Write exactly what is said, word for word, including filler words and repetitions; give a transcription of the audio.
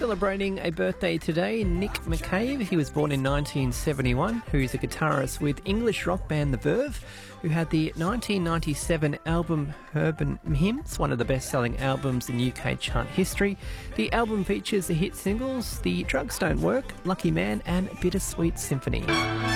Celebrating a birthday today, Nick McCabe. He was born in nineteen seventy-one, who's a guitarist with English rock band The Verve, who had the nineteen ninety-seven album Urban Hymns, one of the best-selling albums in U K chart history. The album features the hit singles The Drugs Don't Work, Lucky Man and Bittersweet Symphony.